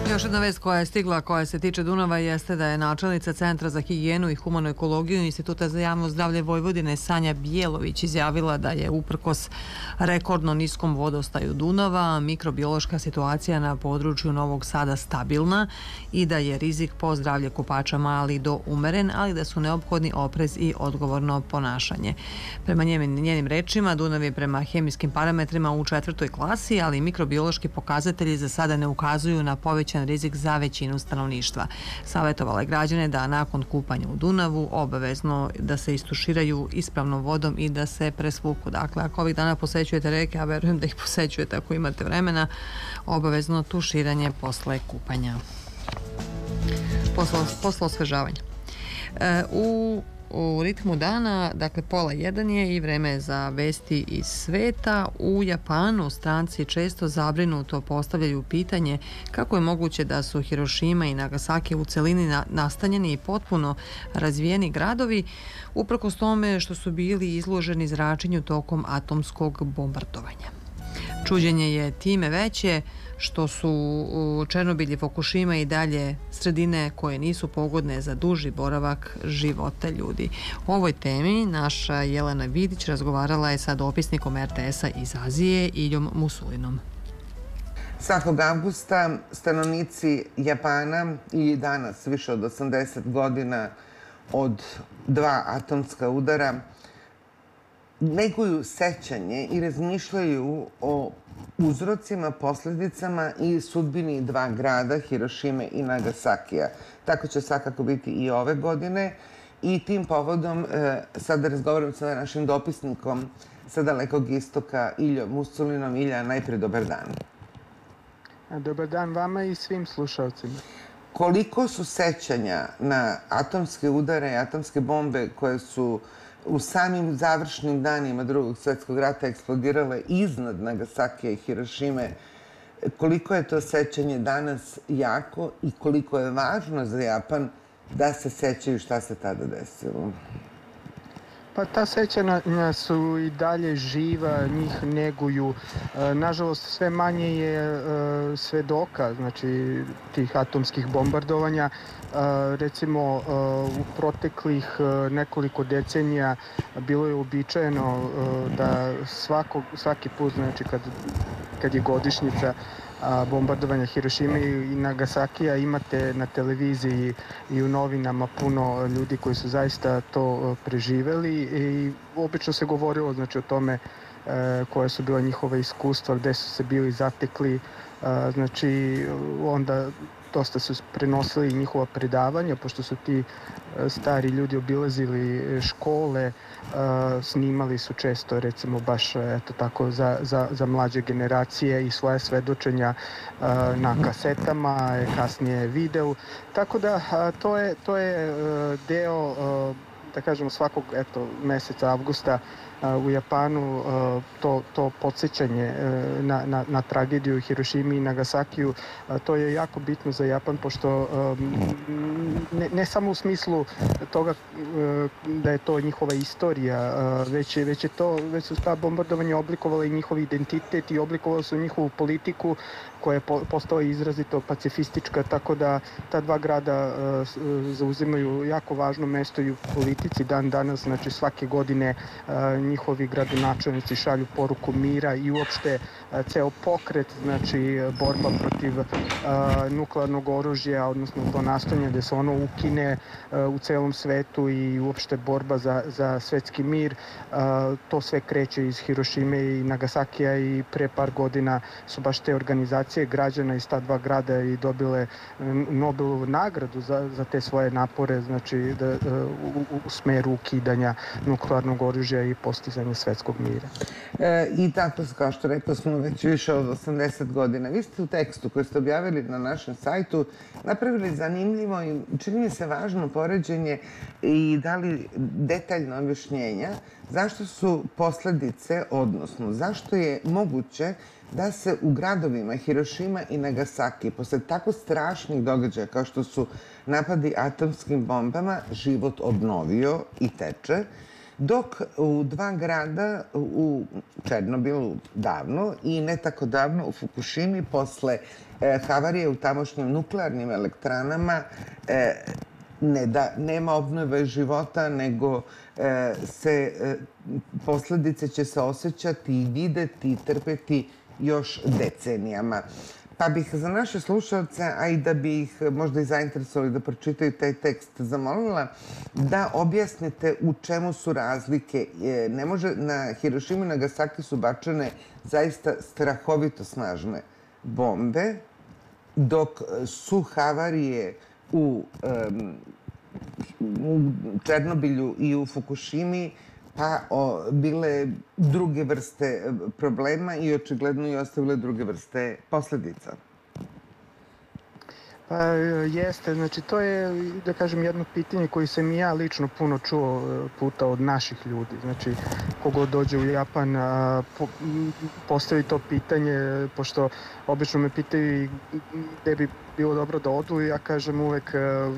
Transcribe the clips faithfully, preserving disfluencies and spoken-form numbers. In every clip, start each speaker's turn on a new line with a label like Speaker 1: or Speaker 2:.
Speaker 1: Još jedna vest koja je stigla, koja se tiče Dunava, jeste da je načelnica Centra za higijenu i humanu ekologiju Instituta za javno zdravlje Vojvodine Sanja Bjelović izjavila da je uprkos rekordno niskom vodostaju Dunava mikrobiološka situacija na području Novog Sada stabilna i da je rizik po zdravlje kupača mali do umeren, ali da su neophodni oprez i odgovorno ponašanje. Prema njenim rečima, Dunav je prema hemijskim parametrima u četvrtoj klasi, ali mikrobiološki pokazatelji za sada ne ukazuju na povećan rizik za većinu stanovništva. Savjetovala je građane da nakon kupanja u Dunavu obavezno da se istuširaju ispravnom vodom i da se presvuku. Dakle, ako ovih dana posećujete reke, a verujem da ih posećujete ako imate vremena, obavezno tuširanje posle kupanja. Posle, posle osvežavanja. E, u U ritmu dana, dakle pola jedan je i vreme za vesti iz sveta. U Japanu stranci često zabrinuto postavljaju pitanje kako je moguće da su Hirošima i Nagasaki u celini nastanjeni i potpuno razvijeni gradovi, uprkos tome što su bili izloženi zračenju tokom atomskog bombardovanja. Čuđenje je time veće što su Černobil i Fukušima i dalje sredine koje nisu pogodne za duži boravak života ljudi. O ovoj temi naša Jelena Vidić razgovarala je sa dopisnikom er te esa iz Azije, Iljom Musulinom.
Speaker 2: Svakog avgusta stanovnici Japana i danas više od osamdeset godina od dva atomska udara neguju sećanje i razmišljaju o uzrocima, posledicama i sudbini dva grada, Hirošime i Nagasakija. Tako će svakako biti i ove godine i tim povodom e, sada razgovaram sa našim dopisnikom sa Dalekog istoka, Iljom Musulinom. Ilja, najpre dobar dan.
Speaker 3: Dobar dan vama i svim slušalcima.
Speaker 2: Koliko su sećanja na atomske udare i atomske bombe koje su u samim završnim danima Drugog svjetskog rata eksplodirale iznad Nagasakija i Hirošime, koliko je to sećanje danas jako i koliko je važno za Japan da se sećaju šta se tada desilo?
Speaker 3: Pa ta sećanja su i dalje živa, njih neguju. Nažalost, sve manje je svedoka, znači, tih atomskih bombardovanja. Recimo, u proteklih nekoliko decenija bilo je uobičajeno da svako, svaki put, znači, kad, kad je godišnjica bombardovanja Hirošime i Nagasakija, imate na televiziji i u novinama puno ljudi koji su zaista to preživeli i obično se govorilo, znači, o tome koje su bila njihova iskustva, gde su se bili zatekli, znači onda dosta su prenosili njihova predavanja, pošto su ti stari ljudi obilazili škole, snimali su često, recimo, baš eto tako za, za, za mlađe generacije i svoje svedočenja na kasetama, kasnije video. Tako da to je, to je deo, da kažemo, svakog eto, meseca avgusta u Japanu, to, to podsjećanje na, na, na tragediju Hirošimi i Nagasakiju, to je jako bitno za Japan, pošto ne, ne samo u smislu toga da je to njihova istorija, već je, već je to, već su ta bombardovanja oblikovala i njihov identitet i oblikovali su njihovu politiku koja je postala izrazito pacifistička, tako da ta dva grada zauzimaju jako važno mesto i u politici dan danas, znači svake godine njihovi gradonačelnici šalju poruku mira i uopšte ceo pokret, znači borba protiv nuklearnog oružja, odnosno to nastojanje da se ono ukine u celom svetu i uopšte borba za, za svetski mir, to sve kreće iz Hirošime i Nagasakija i pre par godina su baš te organizacije građana iz ta dva grada i dobile Nobelovu nagradu za, za te svoje napore, znači da, u, u smeru ukidanja nuklearnog oružja i postizanja svetskog mira.
Speaker 2: E, I tako, kao što rekao smo, već više od osamdeset godina. Vi ste u tekstu koji ste objavili na našem sajtu napravili zanimljivo i čini mi se važno poređenje i dali detaljno objašnjenja zašto su posledice, odnosno zašto je moguće da se u gradovima Hirošima i Nagasaki posle tako strašnih događaja kao što su napadi atomskim bombama život obnovio i teče. dok u dva grada, u Černobilu davno i ne tako davno u Fukushimi posle e, havarije u tamošnjim nuklearnim elektranama e, ne da nema obnove života, nego e, se e, posledice će se osjećati i videti i trpeti još decenijama. Pa bih za naše slušalce, a i da bi ih možda i zainteresovali da pročitaju taj tekst, zamolila da objasnite u čemu su razlike. Ne može, na Hirošimu i Nagasaki su bačene zaista strahovito snažne bombe, dok su havarije u, um, u Černobilju i u Fukushimi pa o, bile druge vrste problema i očigledno i ostavile druge vrste posledica.
Speaker 3: Pa jeste, znači to je, da kažem, jedno pitanje koje sam i ja lično puno čuo puta od naših ljudi. Znači, kogod dođe u Japan, a, po, postavi to pitanje, pošto obično me pitaju gde bi bilo dobro da odu, ja kažem uvek a,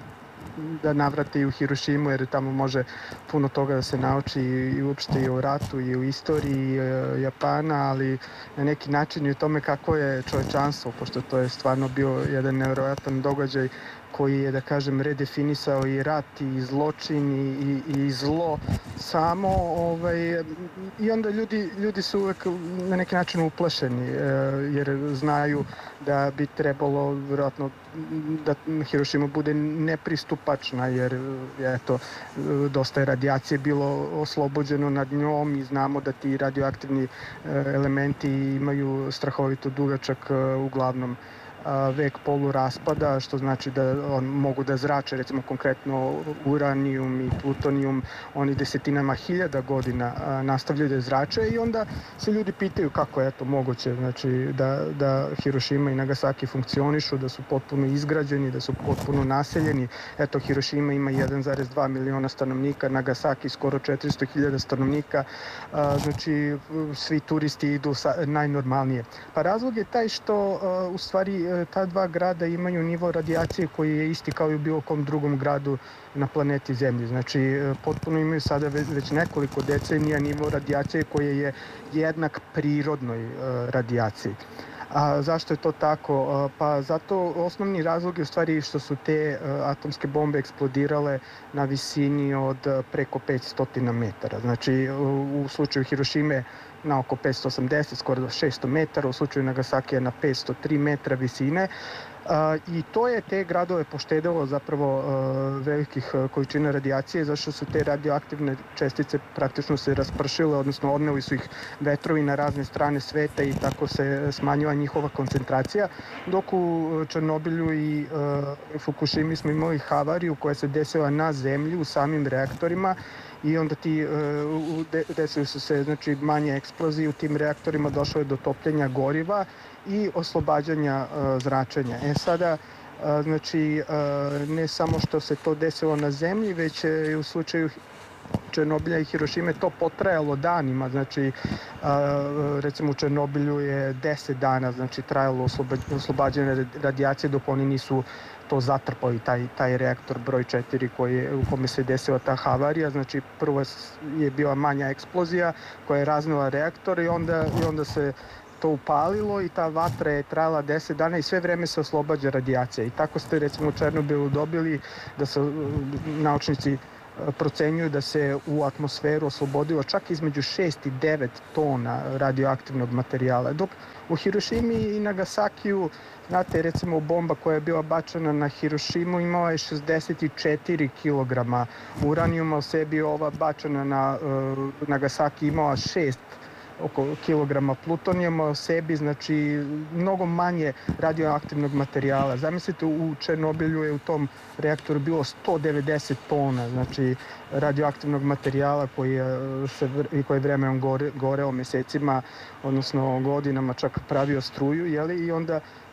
Speaker 3: da navrate i u Hirošimu, jer tamo može puno toga da se nauči i uopšte i o ratu i o istoriji Japana, ali na neki način i o tome kako je čovečanstvo, pošto to je stvarno bio jedan nevjerojatan događaj koji je, da kažem, redefinisao i rat i zločin i, i, i zlo samo. Ovaj, I onda ljudi, ljudi su uvek na neki način uplašeni, jer znaju da bi trebalo vjerojatno da Hirošima bude nepristupačna, jer eto, dosta je radijacije bilo oslobođeno nad njom i znamo da ti radioaktivni elementi imaju strahovito dugačak, uglavnom vek poluraspada, što znači da on mogu da zrače, recimo konkretno uranijum i plutonijum, oni desetinama hiljada godina nastavljaju da zrače i onda se ljudi pitaju kako je to moguće, znači da, da Hirošima i Nagasaki funkcionišu, da su potpuno izgrađeni, da su potpuno naseljeni. Eto, Hirošima ima jedan zarez dva miliona stanovnika, Nagasaki skoro četiristo hiljada stanovnika, znači svi turisti idu sa, najnormalnije. Pa razlog je taj što u stvari ta dva grada imaju nivo radijacije koji je isti kao i u bilo kom drugom gradu na planeti Zemlji. Znači, potpuno imaju sada već nekoliko decenija nivo radijacije koje je jednak prirodnoj radijaciji. A zašto je to tako? Pa zato osnovni razlog je u stvari što su te atomske bombe eksplodirale na visini od preko petsto metara. Znači, u slučaju Hirošime na oko petsto osamdeset, skoro do šesto metara, u slučaju Nagasakija na petsto tri metra visine. I to je te gradove poštedilo zapravo velikih količina radijacije, zašto su te radioaktivne čestice praktično se raspršile, odnosno odneli su ih vetrovi na razne strane sveta i tako se smanjila njihova koncentracija, dok u Černobilju i Fukushimi smo imali havariju koja se desila na zemlji u samim reaktorima i onda ti desili su se, znači, manje eksplozije u tim reaktorima, došlo je do topljenja goriva i oslobađanja uh, zračenja. E sada, uh, znači, uh, ne samo što se to desilo na zemlji, već je u slučaju Černobilja i Hirošime to potrajalo danima, znači uh, recimo u Černobilju je deset dana, znači trajalo oslobađanje radijacije dok oni nisu to zatrpali, taj, taj reaktor broj četiri koji je, u kome se desila ta havarija. Znači prvo je bila manja eksplozija koja je raznila reaktor i onda, i onda se to upalilo i ta vatra je trajala deset dana i sve vreme se oslobađa radijacija. I tako ste recimo u Černobilu dobili da se naučnici procenjuju da se u atmosferu oslobodilo čak između šest i devet tona radioaktivnog materijala. Dok u Hirošimi i Nagasakiju, znate, recimo bomba koja je bila bačena na Hirošimu imala je šezdeset četiri kilograma uranijuma, u sebi ova bačena na uh, Nagasaki imala šest oko kilograma plutonijuma u sebi, znači mnogo manje radioaktivnog materijala. Zamislite, u Černobilju je u tom reaktoru bilo sto devedeset tona, znači radioaktivnog materijala koji je, se, koji je vremenom gore, goreo mesecima, odnosno godinama, čak pravio struju, jeli? I onda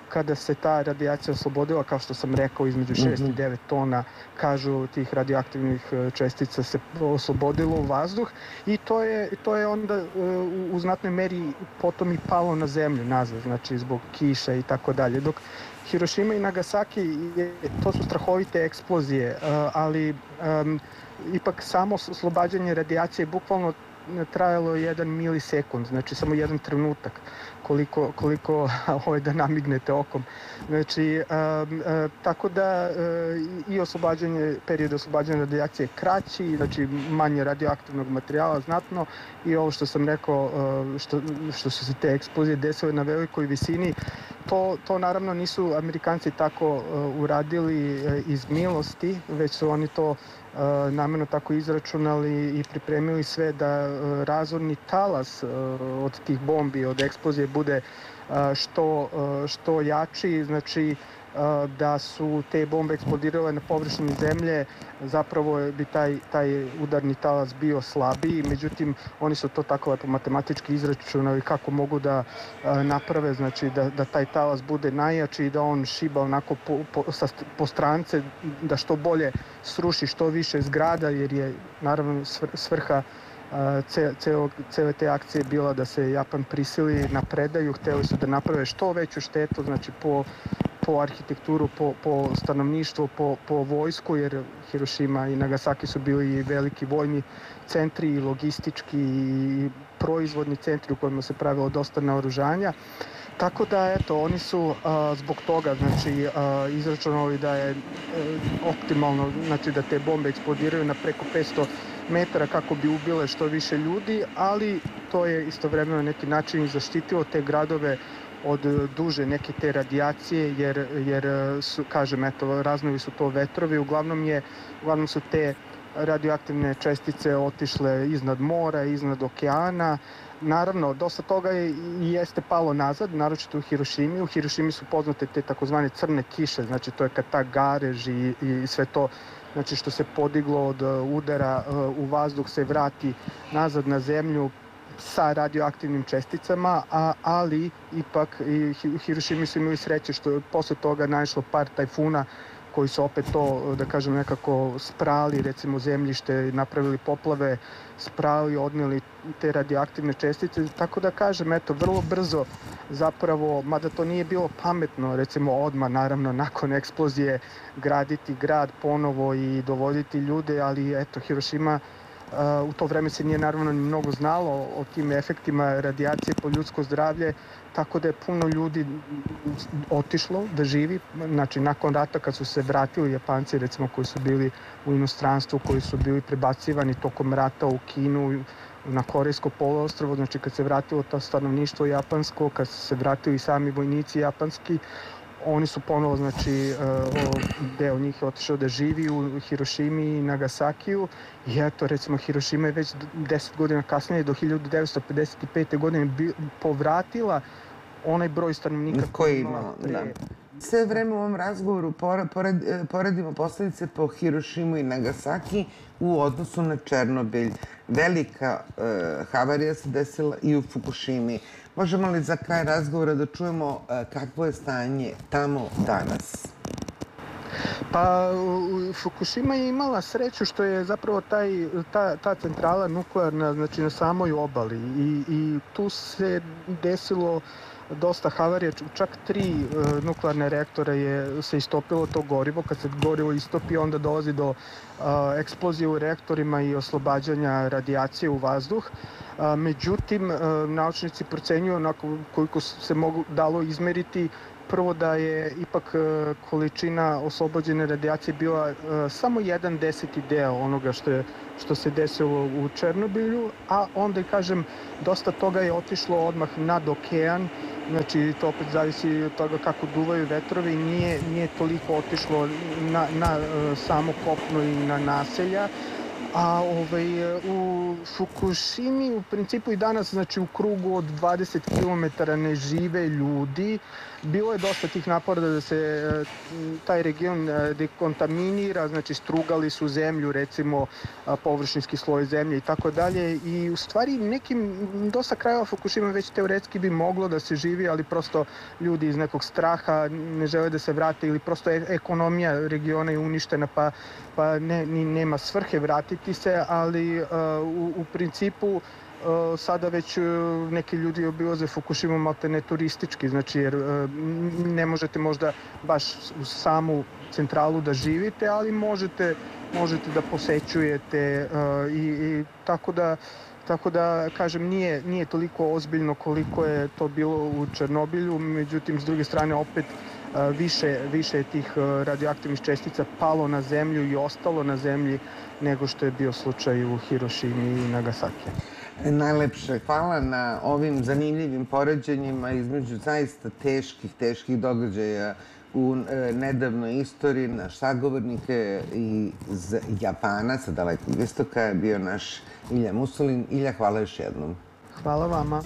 Speaker 3: kada se ta radijacija oslobodila, kao što sam rekao, između šest i devet tona, kažu, tih radioaktivnih čestica se oslobodilo u vazduh i to je, to je onda u, u znatnoj meri potom i palo na zemlju nazad, znači zbog kiša i tako dalje. Dok Hirošima i Nagasaki, to su strahovite eksplozije, ali um, ipak samo oslobađanje radijacije bukvalno trajalo jedan milisekund, znači samo jedan trenutak, koliko, koliko ovaj, da namignete okom. Znači, um, uh, tako da uh, i oslobađanje, period oslobađanja radijacije je kraći, znači manje radioaktivnog materijala znatno i ovo što sam rekao, uh, što, što su se te eksplozije desile na velikoj visini, to, to naravno nisu Amerikanci tako uh, uradili uh, iz milosti, već su oni to namerno tako izračunali i pripremili sve da razorni talas od tih bombi, od eksplozije bude što, što jači, znači da su te bombe eksplodirale na površini zemlje, zapravo bi taj, taj udarni talas bio slabiji, međutim oni su to tako lepo matematički izračunali kako mogu da naprave, znači da, da taj talas bude najjači i da on šiba onako po, po, sa, po strance, da što bolje sruši što više zgrada, jer je naravno svrha Ce, ceo, cele te akcije bila da se Japan prisili na predaju, hteli su da naprave što veću štetu, znači po, po arhitekturu, po, po stanovništvo, po, po vojsku, jer Hirošima i Nagasaki su bili veliki vojni centri i logistički i proizvodni centri u kojima se pravilo dosta naoružanja. Tako da, eto, oni su a, zbog toga, znači, a, izračunali da je a, optimalno, znači da te bombe eksplodiraju na preko petsto metara kako bi ubile što više ljudi, ali to je istovremeno neki način i zaštitilo te gradove od duže neke te radijacije, jer, jer su, kažem, eto, raznoli su to vetrovi, uglavnom, je, uglavnom su te radioaktivne čestice otišle iznad mora, iznad okeana. Naravno, dosta toga je i jeste palo nazad, naročito u Hirošimi. U Hirošimi su poznate te takozvane crne kiše, znači to je kad ta garež i, i sve to, znači što se podiglo od udara u vazduh se vrati nazad na zemlju sa radioaktivnim česticama, a, ali ipak i u Hirošimi su imali sreće što je posle toga naišlo par tajfuna koji su opet to, da kažem, nekako sprali, recimo zemljište, napravili poplave, sprali, odneli te radioaktivne čestice, tako da kažem, eto, vrlo brzo zapravo, mada to nije bilo pametno, recimo odmah, naravno, nakon eksplozije graditi grad ponovo i dovoditi ljude, ali eto, Hirošima, u to vreme se nije naravno ni mnogo znalo o tim efektima radijacije po ljudsko zdravlje, tako da je puno ljudi otišlo da živi, znači nakon rata kad su se vratili Japanci, recimo koji su bili u inostranstvu, koji su bili prebacivani tokom rata u Kinu, na Korejsko poluostrvo, znači kad se vratilo to stanovništvo japansko, kad su se vratili sami vojnici japanski, oni su ponovo, znači, deo njih je otišao da živi u Hirošimi i Nagasakiju i eto, recimo, Hirošima je već deset godina kasnije, do hiljadu devetsto pedeset pete. godine povratila onaj broj stanovnika
Speaker 2: koji imala. Da. Sve vreme u ovom razgovoru pored, poredimo posledice po Hirošimu i Nagasaki u odnosu na Černobilj. Velika e, havarija se desila i u Fukušimi. Možemo li za kraj razgovora da čujemo e, kakvo je stanje tamo danas?
Speaker 3: Pa Fukushima je imala sreću što je zapravo taj, ta, ta centrala nuklearna, znači na samoj obali i, i tu se desilo dosta havarija, čak tri uh, nuklearne reaktora je se istopilo to gorivo. Kad se gorivo istopi, onda dolazi do uh, eksplozije u reaktorima i oslobađanja radijacije u vazduh. Uh, međutim, uh, naučnici procenjuju onako koliko se mogu dalo izmeriti, prvo da je ipak uh, količina oslobođene radijacije bila uh, samo jedan deseti deo onoga što je što se desilo u Černobilju, a onda i kažem, dosta toga je otišlo odmah nad okean, znači to opet zavisi od toga kako duvaju vetrovi, nije, nije toliko otišlo na, na uh, samo kopno i na naselja, A ovaj, u Fukushimi u principu i danas, znači u krugu od dvadeset kilometara ne žive ljudi. Bilo je dosta tih napora da se taj region dekontaminira, znači strugali su zemlju, recimo površinski sloj zemlje i tako dalje. I u stvari nekim dosta krajeva Fukushima već teoretski bi moglo da se živi, ali prosto ljudi iz nekog straha ne žele da se vrate ili prosto ekonomija regiona je uništena pa, pa ne, ni, nema svrhe vratiti se, ali uh, u, u principu uh, sada već uh, neki ljudi obilaze Fukushimu malte ne turistički, znači jer uh, ne možete možda baš u samu centralu da živite, ali možete, možete da posećujete uh, i, i tako da Tako da, kažem, nije, nije toliko ozbiljno koliko je to bilo u Černobilju, međutim, s druge strane, opet više, više je tih radioaktivnih čestica palo na zemlju i ostalo na zemlji nego što je bio slučaj u Hirošimi i Nagasaki.
Speaker 2: Najlepše hvala na ovim zanimljivim poređenjima između zaista teških, teških događaja u nedavnoj istoriji. Naš sagovornik iz Japana, sa dalekog istoka, je bio naš Ilja Musulin. Ilja, hvala još jednom.
Speaker 3: Hvala vama.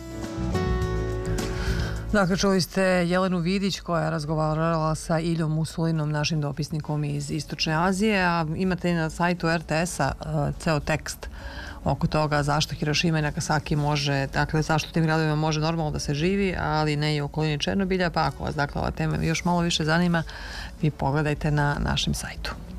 Speaker 1: Dakle, čuli ste Jelenu Vidić koja je razgovarala sa Iljom Musulinom, našim dopisnikom iz Istočne Azije, a imate i na sajtu er te es-a ceo tekst oko toga zašto Hirošima i Nagasaki može, dakle zašto tim gradovima može normalno da se živi, ali ne i u okolini Černobilja, pa ako vas dakle ova tema još malo više zanima, vi pogledajte na našem sajtu.